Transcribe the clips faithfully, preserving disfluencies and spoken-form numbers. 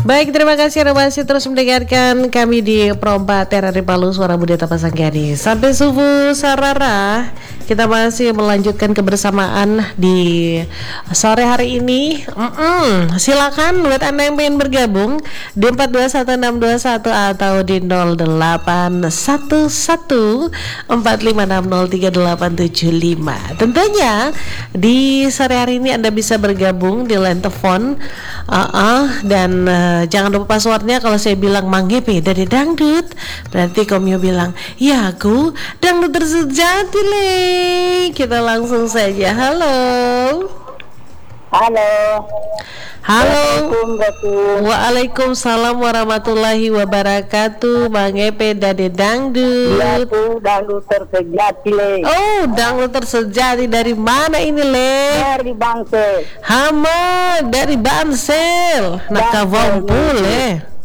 Baik, terima kasih Anda masih terus mendengarkan kami di Perompa Terari Palu Suara Budi Tapasanggani. Sampai subuh Sarara, kita masih melanjutkan kebersamaan di sore hari ini. Mm-mm. Silakan buat Anda yang ingin bergabung di empat dua satu enam dua satu atau di nol delapan satu satu empat lima enam nol tiga delapan tujuh lima. Tentunya di sore hari ini Anda bisa bergabung di line telepon uh-uh, dan uh, jangan lupa passwordnya. Kalau saya bilang Mang Gepe dari dangdut, berarti Komio bilang ya aku dangdut tersejati le. Kita langsung saja. Halo. Halo. Halo. Waalaikumsalam warahmatullahi wabarakatuh. Mang Gepe dari dangdut. Ya aku dangdut tersejati le. Oh, dangdut tersejati dari mana ini le? Dari Bangsel. Hama dari Bansel. Nak kavompul le.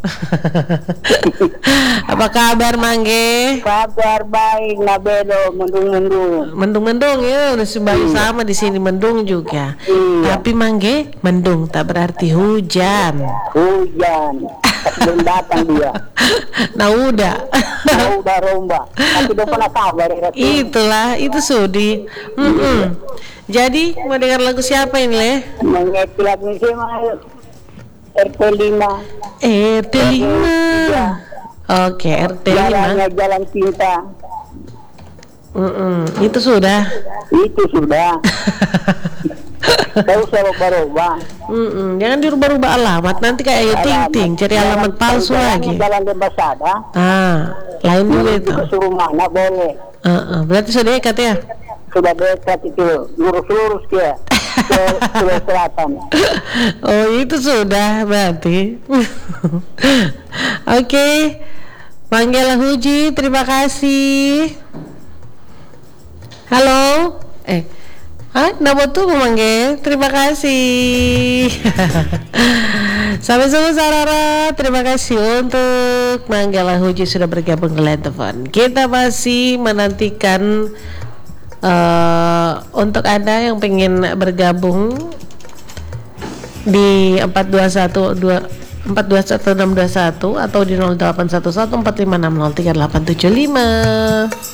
Apa kabar Mangge? Kabar baik, Nabelo, mendung-mendung. Mendung-mendung ya, udah sembahyang sama di sini mendung juga. Iya. Tapi Mangge, mendung tak berarti hujan. Hujan. Belum datang dia. Nah udah. Nah, udah romba. Tapi udah pernah kabar ya. Itulah, itu Sudi. Mm-mm. Jadi mau dengar lagu siapa ini le? Mengerti lagu siapa? R T lima. R T lima. Oke, R T lima. Jalannya jalan cinta. Mm-mm. Itu sudah. Itu sudah. Gak usah rubah-rubah. Mm-mm. Jangan dirubah-rubah alamat, nanti kayak Ayu Ting Ting cari alamat palsu lagi. Jalan Dembasada. Ah, lain juga itu. Suruh mana boleh. Uh-uh. Berarti sudah dekat ya? Sudah dekat itu, lurus-lurus dia ke Sulawesi Selatan. Oh itu sudah berarti. Oke, okay. Manggela Huji, terima kasih. Halo, eh, ah, nama tuh memanggil, terima kasih. Sampai jumpa Sarara, terima kasih untuk Manggela Huji sudah bergabung ke line telepon. Kita masih menantikan uh, untuk Anda yang pengen bergabung di empat dua satu dua empat dua satu enam dua satu atau di nol delapan satu satu empat lima enam nol tiga delapan tujuh lima.